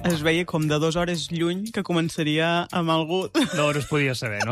Es veia com de 2 hores lluny que començaria amb algú... No es podia saber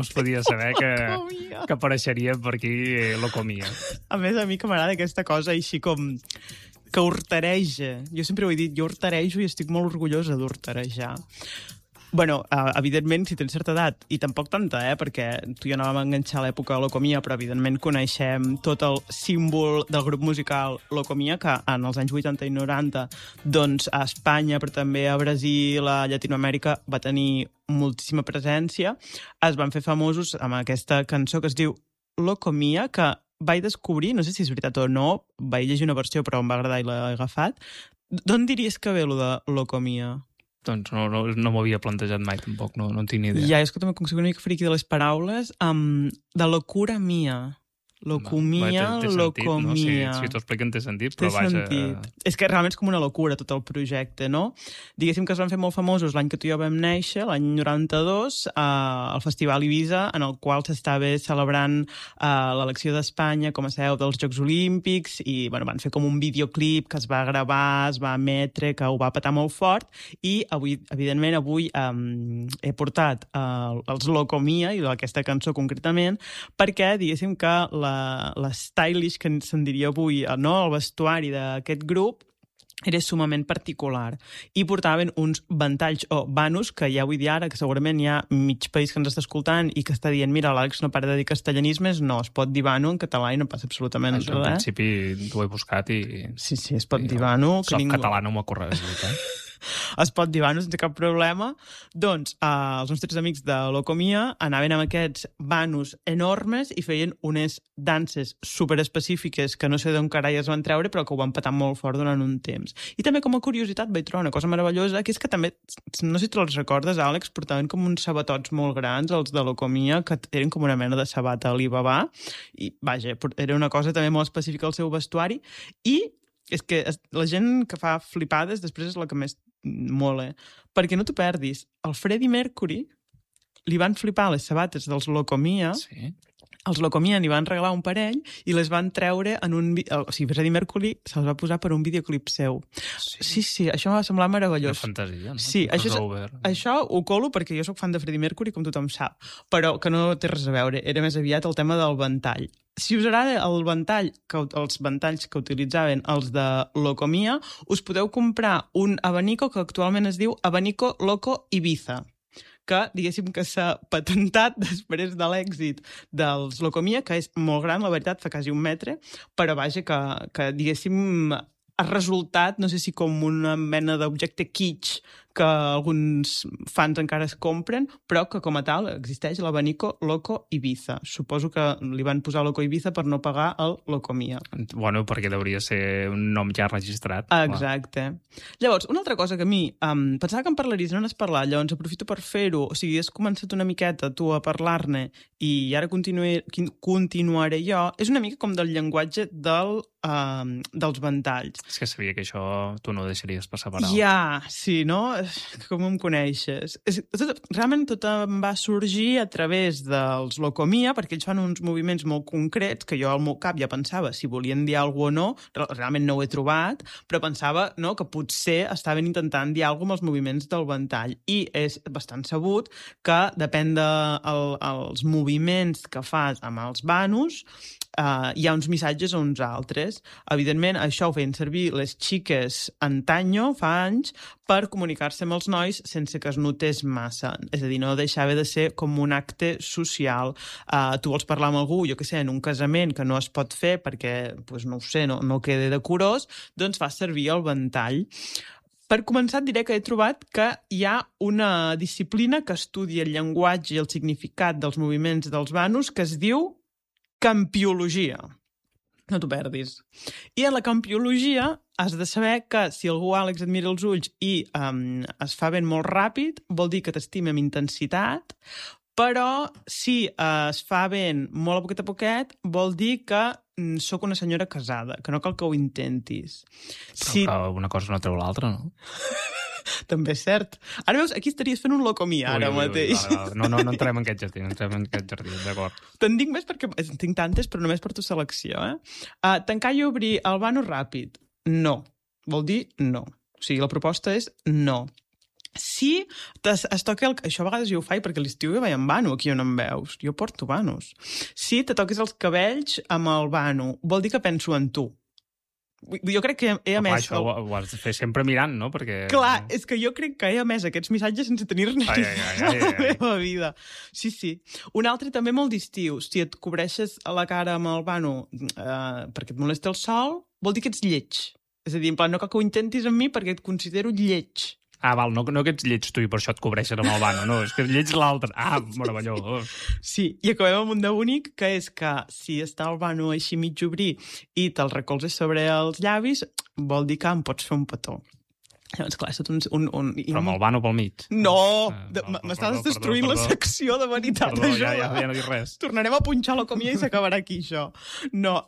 que apareixeria per aquí Locomia. A més, a mi que m'agrada aquesta cosa així com que hortareja. Jo sempre ho he dit, jo hortarejo i estic molt orgullosa d'hortarejar. Bueno, evidentment, si tens certa edat, i tampoc tanta, perquè tu i jo anàvem a enganxar a l'època de Locomia, però evidentment coneixem tot el símbol del grup musical Locomia, que en els anys 80 i 90, doncs a Espanya, però també a Brasil, a Llatinoamèrica, va tenir moltíssima presència. Es van fer famosos amb aquesta cançó que es diu Locomia, que vaig descobrir, no sé si és veritat o no, vaig llegir una versió però em va agradar i l'he agafat. D'on diries que ve lo de Locomia? Doncs no m'ho havia plantejat mai, tampoc, no en tinc ni idea. Ja, és que també com soc una mica friqui de les paraules, de locura mia. Locomia, locomia. No? Si t'ho expliquen té sentit, però vaja... És que realment és com una locura tot el projecte, no? Diguéssim que es van fer molt famosos l'any que tu i jo vam néixer, l'any 92, al Festival Ibiza, en el qual s'estava celebrant l'elecció d'Espanya com a seu dels Jocs Olímpics, i bueno, van fer com un videoclip que es va gravar, es va emetre, que ho va petar molt fort, i avui, evidentment, he portat els Locomia, i aquesta cançó concretament, perquè diguéssim que l'stylish, que se'n diria avui, no? El vestuari d'aquest grup era sumament particular i portaven uns ventalls o banus que ja vull dir ara, que segurament hi ha mig país que ens està escoltant i que està dient mira, l'Àlex no para de dir castellanismes, no, es pot dir vanu en català i no passa absolutament res. En principi ho he buscat i... Sí, es pot dir vanu. Soc català, no m'ho ha corregit, Es pot dir vanu sense cap problema. Doncs els nostres amics de Locomia anaven amb aquests vanus enormes i feien unes danses superespecífiques que no sé d'on carai es van treure, però que ho van petar molt fort durant un temps. I també com a curiositat vaig trobar una cosa meravellosa, que és que també, no sé si te'ls recordes, Àlex, portaven com uns sabatots molt grans, els de Locomia, que eren com una mena de sabata Alibaba, i vaja, era una cosa també molt específica al seu vestuari, i és que la gent que fa flipades després és la que més mola. Perquè no t'ho perdis, el Freddie Mercury li van flipar les sabates dels Locomia. Sí. Els Locomia n'hi van regalar un parell i les van treure en un... O sigui, Freddie Mercury se'ls va posar per un videoclip seu. Sí, això m'ha semblat meravellós. Una fantasia, no? Sí, això ho colo perquè jo sóc fan de Freddie Mercury, com tothom sap, però que no té res a veure. Era més aviat el tema del ventall. Si us agrada el ventall, els ventalls que utilitzaven els de Locomia, us podeu comprar un abanico que actualment es diu Abanico Loco Ibiza, que, diguéssim, que s'ha patentat després de l'èxit dels Locomia, que és molt gran, la veritat, fa quasi 1 metre, però vaja, que diguéssim, ha resultat, no sé si com una mena d'objecte kitsch que alguns fans encara es compren, però que com a tal existeix l'abanico Loco Ibiza. Suposo que li van posar Loco Ibiza per no pagar el Locomia. Bueno, perquè hauria ser un nom ja registrat. Exacte. Clar. Llavors, una altra cosa que a mi pensava que en parlaries, no n'has parlat, llavors aprofito per fer-ho. O sigui, has començat una miqueta tu a parlar-ne i ara continuaré jo. És una mica com del llenguatge dels ventalls. És que sabia que això tu no ho deixaries passar per alt. Ja, sí, no? Com em coneixes. Realment tot em va sorgir a través dels Locomia, perquè ells fan uns moviments molt concrets que jo al meu cap ja pensava si volien dir alguna cosa o no, realment no ho he trobat, però pensava que potser estaven intentant dir alguna cosa amb els moviments del ventall. I és bastant sabut que depèn dels moviments que fas amb els vanus, hi ha uns missatges o uns altres. Evidentment, això ho feien servir les xiques antanyo, fa anys, per comunicar-se amb els nois sense que es notés massa. És a dir, no deixava de ser com un acte social. Tu vols parlar amb algú, jo què sé, en un casament que no es pot fer perquè, no ho sé, no queda decorós, doncs fas servir el ventall. Per començar, et diré que he trobat que hi ha una disciplina que estudia el llenguatge i el significat dels moviments dels vanus que es diu campiologia. No t'ho perdis. I en la campiologia has de saber que si algú, Àlex, et mira els ulls i es fa ben molt ràpid, vol dir que t'estima amb intensitat, però si es fa ben molt a poquet, vol dir que sóc una senyora casada, que no cal que ho intentis. Però que una cosa no treu l'altra, no? També és cert. Ara veus, aquí estaries fent un Locomia ara mateix. No entrem en aquest jardí, d'acord. Te'n dic més perquè en tinc tantes, però només per tu selecció, Tancar i obrir el vano ràpid. No. Vol dir no. O sigui, la proposta és no. si es toca això a vegades jo ho faig perquè a l'estiu jo vaig amb vano, aquí on em veus. Jo porto vanos. Si te toques els cabells amb el vano, vol dir que penso en tu. Jo crec que he emès... Això ho has de fer sempre mirant, no? Perquè... Clar, és que jo crec que he emès aquests missatges sense tenir-ne a la meva vida. Sí. Un altre també molt d'estiu. Si et cobreixes a la cara amb el vano perquè et molesta el sol, vol dir que ets lleig. És a dir, en plan, no cal que ho intentis amb mi perquè et considero lleig. Val, no que ets lleig tu i per això et cobreixes amb el vano, no, és que lleig l'altre. Meravellós. Sí, i acabem amb un de bonic, que és que si està el vano així mig obrir i te'l recolzes sobre els llavis, vol dir que em pots fer un petó. Llavors, clar, és tot Però amb el vano pel mig. No! M'estàs destruint la secció de veritat. Perdó, ja no dic res. Tornarem a punxar la comida i s'acabarà aquí, això. No.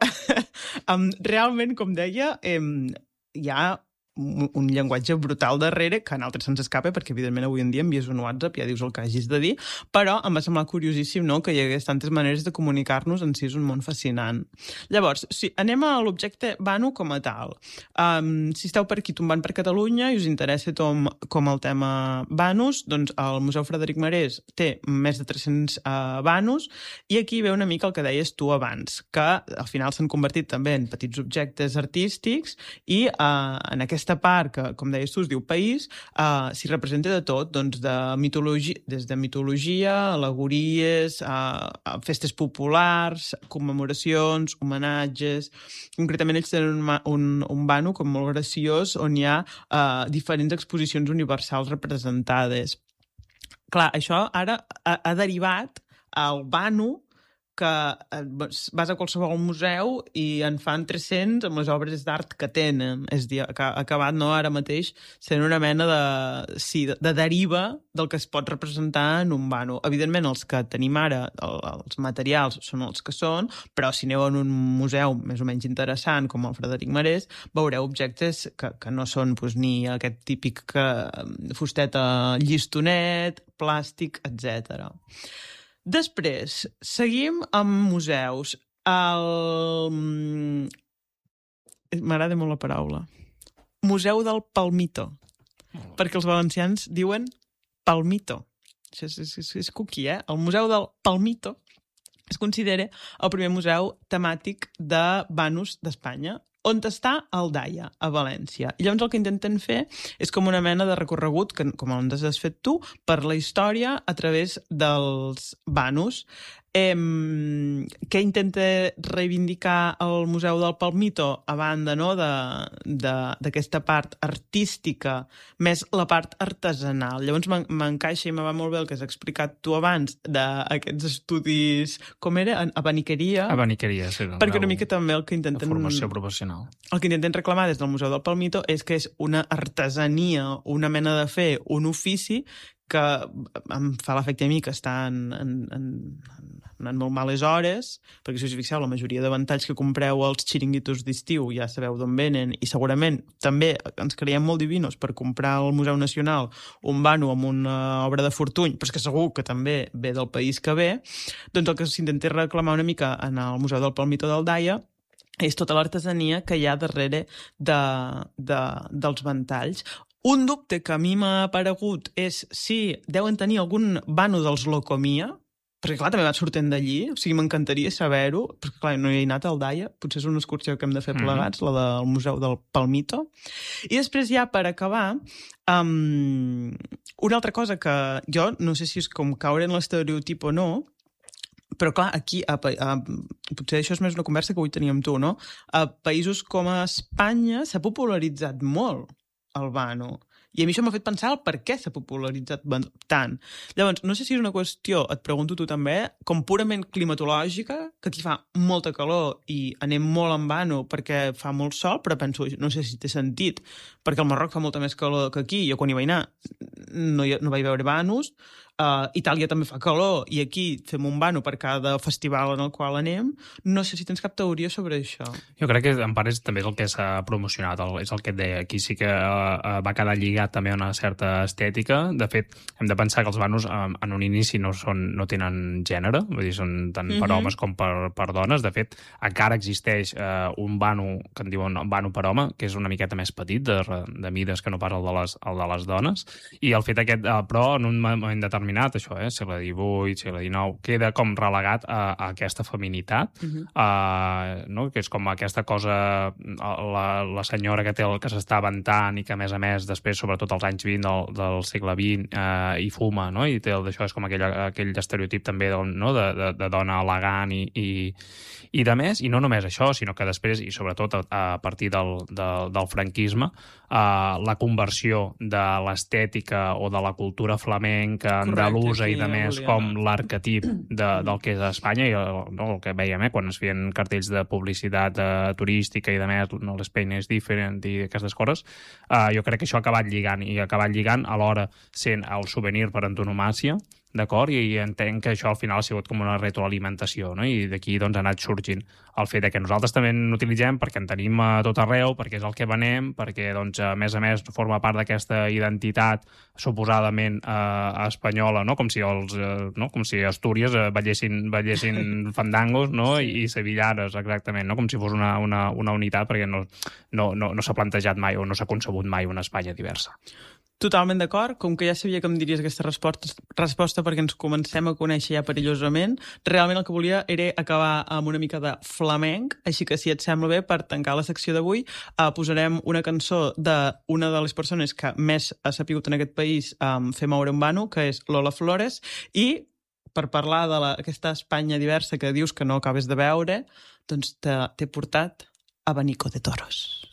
Realment, com deia, hi ha un llenguatge brutal darrere que a altres se'ns escapa perquè evidentment avui en dia envies un WhatsApp i ja dius el que hagis de dir, però em va semblar curiosíssim, no?, que hi hagués tantes maneres de comunicar-nos, en si és un món fascinant. Llavors, anem a l'objecte vano com a tal. Si esteu per aquí tombant per Catalunya i us interessa com el tema vanos, doncs el Museu Frederic Marès té més de 300 vanos i aquí ve una mica el que deies tu abans, que al final s'han convertit també en petits objectes artístics i en aquesta part que, com deies tu, es diu país, s'hi representa de tot, doncs des de mitologia, al·legories, festes populars, commemoracions, homenatges. Concretament ells tenen un vano com molt graciós on hi ha diferents exposicions universals representades. Clar, això ara ha derivat al vano que vas a qualsevol museu i en fan 300 amb les obres d'art que tenen. És dir, que ha acabat ara mateix sent una mena de deriva del que es pot representar en un vano. Evidentment, els que tenim ara, els materials, són els que són, però si aneu en un museu més o menys interessant, com el Frederic Marès, veureu objectes que no són ni aquest típic fusteta llistonet, plàstic, etc. Després, seguim amb museus. M'agrada molt la paraula. Museu del Palmito. Perquè els valencians diuen Palmito. És cuqui, eh? El Museu del Palmito es considera el primer museu temàtic de vanos d'Espanya, on està el Daia, a València. I llavors el que intenten fer és com una mena de recorregut, com on has fet tu, per la història a través dels vanos. Què intenta reivindicar el Museu del Palmito a banda d'aquesta part artística, més la part artesanal? Llavors m'encaixa i me va molt bé el que has explicat tu abans d'aquests estudis, com era? Abaniqueria? Abaniqueria, sí. Perquè una mica també el que intenten... Formació professional. El que intenten reclamar des del Museu del Palmito és que és una artesania, una mena de fer, un ofici que em fa l'efecte a mi que està en molt males hores, perquè si us fixeu, la majoria de ventalls que compreu als xiringuitos d'estiu ja sabeu d'on venen, i segurament també ens creiem molt divinos per comprar al Museu Nacional un vano amb una obra de Fortuny, però és que segur que també ve del país que ve. Doncs el que s'intenta reclamar una mica en el Museu del Palmito del Daia és tota l'artesania que hi ha darrere dels ventalls. Un dubte que a mi m'ha aparegut és si deuen tenir algun vano dels Locomia, perquè clar, també va sortint d'allí, o sigui, m'encantaria saber-ho, perquè clar, no hi he anat al Daia, potser és una excursió que hem de fer plegats, la del Museu del Palmito. I després ja, per acabar, una altra cosa que jo no sé si és com caure en l'estereotip o no, però clar, aquí, potser això és més una conversa que avui teníem amb tu, no? A països com a Espanya s'ha popularitzat molt el vano. I a mi això m'ha fet pensar el per què s'ha popularitzat tant. Llavors, no sé si és una qüestió, et pregunto tu també, com purament climatològica, que aquí fa molta calor i anem molt en vano perquè fa molt sol, però penso, no sé si té sentit, perquè al Marroc fa molta més calor que aquí. Jo quan hi vaig anar no vaig veure vanos. Itàlia també fa calor i aquí fem un vano per cada festival en el qual anem. No sé si tens cap teoria sobre això. Jo crec que en part també és el que s'ha promocionat, és el que et deia. Aquí sí que va quedar lligat també a una certa estètica. De fet, hem de pensar que els vanos en un inici no tenen gènere, vull dir, són tant per homes com per dones. De fet, encara existeix un vano que en diuen vano per home, que és una miqueta més petit, de mides que no pas el de les dones, i el fet aquest, però en un moment determinat, això, segle XVIII, segle XIX, queda com relegat a aquesta feminitat, no? Que és com aquesta cosa, la senyora que s'està aventant i que, a més, després, sobretot als anys 20 del segle XX, hi fuma, no? I té d'això, és com aquell estereotip també de dona elegant i de més, i no només això, sinó que després, i sobretot a partir del franquisme, la conversió de l'estètica o de la cultura flamenca, andalusa i de més, com l'arquetip del que és Espanya, i el que vèiem quan es feien cartells de publicitat turística i de més, l'Espain és diferent i aquestes coses, jo crec que això ha acabat lligant alhora sent el souvenir per antonomàsia, d'acord? I entenc que això al final ha sigut com una retroalimentació, no? I d'aquí doncs ha anat sorgint el fet que nosaltres també n'utilitzem perquè en tenim a tot arreu, perquè és el que venem, perquè doncs a més forma part d'aquesta identitat suposadament espanyola, no? Com si Astúries ballessin fandangos, no? I sevillanes, exactament, no? Com si fos una unitat, perquè no s'ha plantejat mai o no s'ha concebut mai una Espanya diversa. Totalment d'acord, com que ja sabia que em diries aquesta resposta perquè ens comencem a conèixer ja perillosament, realment el que volia era acabar amb una mica de flamenc, així que si et sembla bé, per tancar la secció d'avui, posarem una cançó d'una de les persones que més ha sapigut en aquest país fer moure un vano, que és Lola Flores, i per parlar d'aquesta Espanya diversa que dius que no acabes de veure, doncs t'he portat Abanico de Toros.